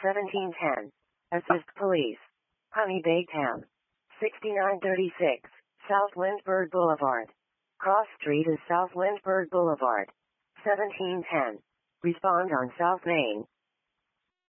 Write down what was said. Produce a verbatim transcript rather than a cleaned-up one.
seventeen ten. Assist Police. Honey Bay Town. sixty-nine thirty-six, South Lindbergh Boulevard. Cross Street is South Lindbergh Boulevard. seventeen ten. Respond on South Main.